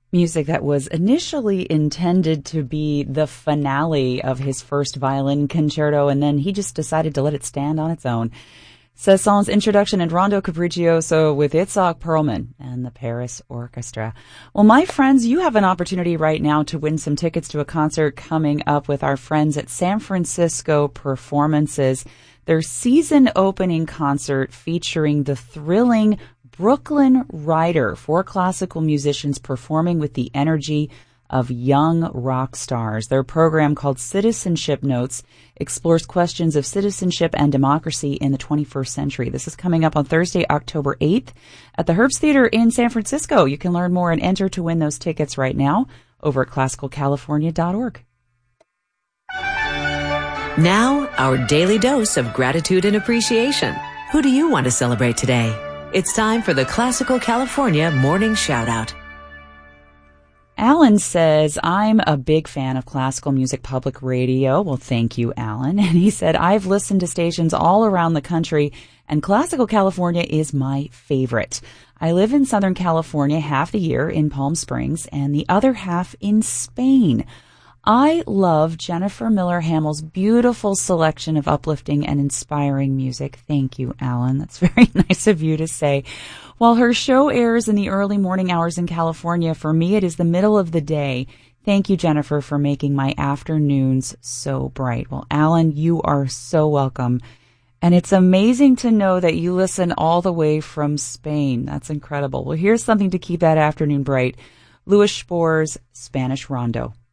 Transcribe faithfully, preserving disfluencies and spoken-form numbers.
Music that was initially intended to be the finale of his first violin concerto, and then he just decided to let it stand on its own. Saint-Saëns' introduction and Rondo Capriccioso with Itzhak Perlman and the Paris Orchestra. Well, my friends, you have an opportunity right now to win some tickets to a concert coming up with our friends at San Francisco Performances. Their season opening concert featuring the thrilling Brooklyn Rider, four classical musicians performing with the energy of young rock stars. Their program, called Citizenship Notes, explores questions of citizenship and democracy in the twenty-first century. This is coming up on Thursday, October eighth at the Herbst Theater in San Francisco. You can learn more and enter to win those tickets right now over at classical california dot org. Now, our daily dose of gratitude and appreciation. Who do you want to celebrate today? It's time for the Classical California Morning Shoutout. Alan says, I'm a big fan of classical music public radio. Well, thank you, Alan. And he said, I've listened to stations all around the country, and Classical California is my favorite. I live in Southern California half the year in Palm Springs and the other half in Spain. I love Jennifer Miller Hamill's beautiful selection of uplifting and inspiring music. Thank you, Alan. That's very nice of you to say. While her show airs in the early morning hours in California, for me it is the middle of the day. Thank you, Jennifer, for making my afternoons so bright. Well, Alan, you are so welcome. And it's amazing to know that you listen all the way from Spain. That's incredible. Well, here's something to keep that afternoon bright. Louis Spohr's Spanish Rondo.